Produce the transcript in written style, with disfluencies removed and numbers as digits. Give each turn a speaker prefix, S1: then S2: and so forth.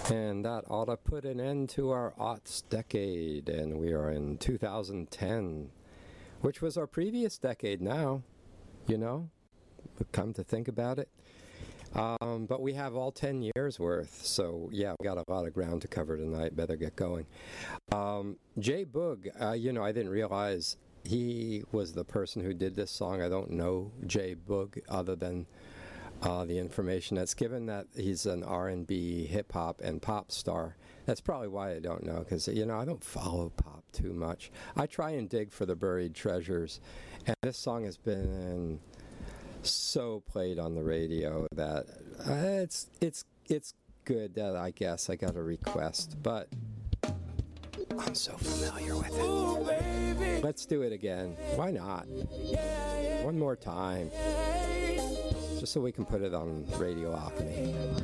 S1: And that ought to put an end to our aughts decade, and we are in 2010, which was our previous decade now, you know, come to think about it. But we have all 10 years worth, so yeah, we got a lot of ground to cover tonight. Better get going. Jay Boog, you know, I didn't realize he was the person who did this song. I don't know Jay Boog other than the information that's given that he's an R&B, hip-hop, and pop star. That's probably why I don't know, because, you know, I don't follow pop too much. I try and dig for the buried treasures, and this song has been so played on the radio that it's good that I guess I got a request, but I'm so familiar with it. Ooh, baby. Let's do it again. Why not? One more time. Just so we can put it on Radio Alchemy.